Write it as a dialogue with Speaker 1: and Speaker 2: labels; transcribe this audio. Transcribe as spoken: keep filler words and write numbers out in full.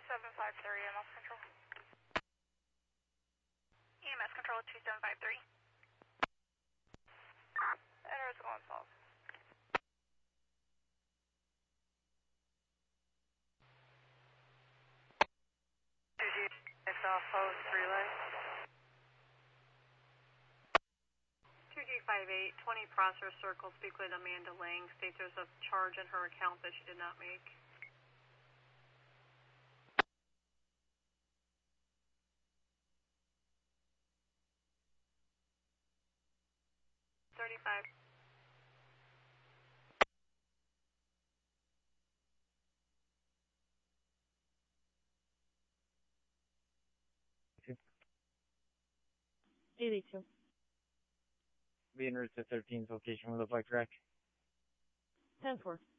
Speaker 1: seven five three, E M S control. E M S control two seven five three. Enter is going south. two G, south post relay. two G five eight, twenty Prosser Circle, speak with Amanda Lang. States there's a charge in her account that she did not make. thirty-five.
Speaker 2: eighty-two.
Speaker 3: Be en route to thirteen's location with a bike wreck.
Speaker 2: ten four.